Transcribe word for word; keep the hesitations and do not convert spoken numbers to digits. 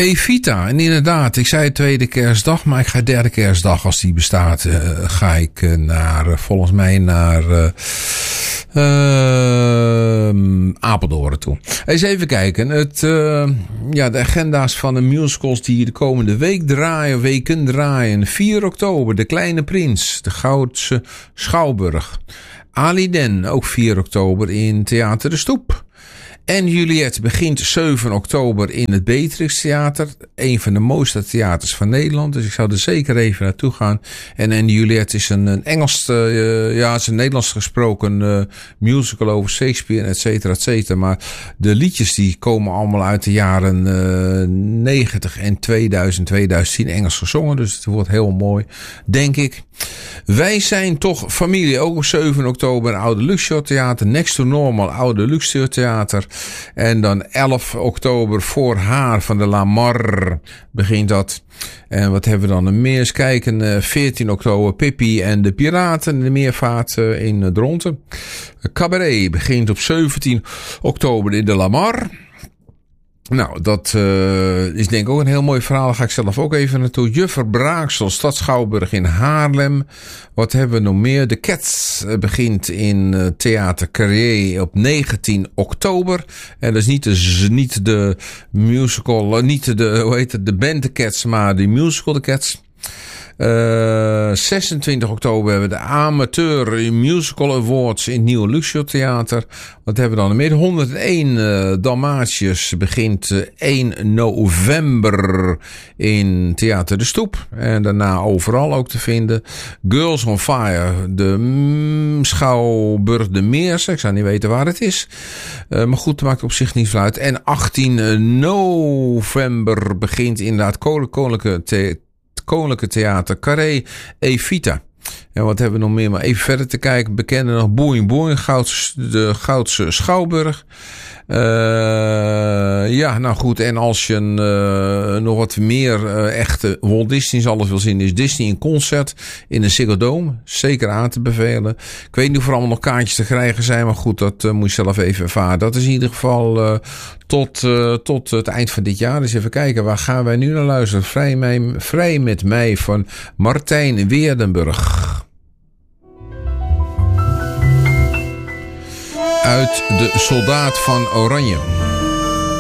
Evita, en inderdaad, ik zei tweede kerstdag, maar ik ga derde kerstdag, als die bestaat, uh, ga ik uh, naar, uh, volgens mij naar uh, uh, Apeldoorn toe. Eens even kijken, het, uh, ja, de agenda's van de musicals die de komende week draaien, weken draaien. vier oktober, De Kleine Prins, de Goudse Schouwburg. Aliden, ook vier oktober in Theater de Stoep. En Juliet begint zeven oktober in het Beatrix Theater. Een van de mooiste theaters van Nederland. Dus ik zou er zeker even naartoe gaan. En, en Juliet is een, een Engels, uh, ja, het is een Nederlands gesproken uh, musical over Shakespeare, et cetera, et cetera. Maar de liedjes die komen allemaal uit de jaren uh, negentig en tweeduizend, tweeduizend tien Engels gezongen. Dus het wordt heel mooi, denk ik. Wij zijn toch familie. Ook op zeven oktober Oude Luxor Theater. Next to Normal Oude Luxor Theater. En dan elf oktober Voor Haar van de Lamar begint dat. En wat hebben we dan nog meer? Eens kijken. veertien oktober Pippi en de Piraten in de Meervaart in Dronten. Cabaret begint op zeventien oktober in de Lamar. Nou, dat uh, is denk ik ook een heel mooi verhaal. Daar ga ik zelf ook even naartoe. Juffer Braaksel, Stad Schouwburg in Haarlem. Wat hebben we nog meer? De Cats begint in uh, Theater Carré op negentien oktober. En dat is niet de, niet de musical, uh, niet de, hoe heet het, de band The Cats, maar de musical The Cats. Uh, zesentwintig oktober hebben we de Amateur Musical Awards in het Nieuwe Luxor Theater. Wat hebben we dan? Meer honderdéén uh, Dalmatiërs begint uh, één november in Theater de Stoep. En daarna overal ook te vinden. Girls on Fire, de mm, Schouwburg de Meers. Ik zou niet weten waar het is. Uh, maar goed, dat maakt op zich niet uit. En achttien november begint inderdaad Koninklijke Theater. Koninklijke Theater Carré Evita. En wat hebben we nog meer? Maar even verder te kijken. Bekende nog Boeing Boeing, Goudse, de Goudse Schouwburg. Uh, ja, nou goed. En als je een, uh, nog wat meer uh, echte Walt Disney's alles wil zien, is Disney in concert in de Ziggo Dome. Zeker aan te bevelen. Ik weet niet of er allemaal nog kaartjes te krijgen zijn, maar goed, dat uh, moet je zelf even ervaren. Dat is in ieder geval uh, tot, uh, tot het eind van dit jaar. Dus even kijken, waar gaan wij nu naar luisteren? Vrij, mij, vrij met mij van Martijn Weerdenburg. Uit De Soldaat van Oranje.